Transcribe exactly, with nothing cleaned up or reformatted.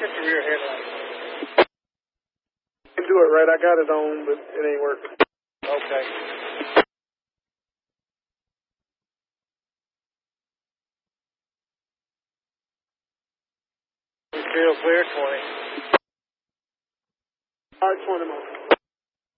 Check the rear headlight. You can do it right. I got it on, but it ain't working. Okay. Material clear, twenty. All right, twenty more.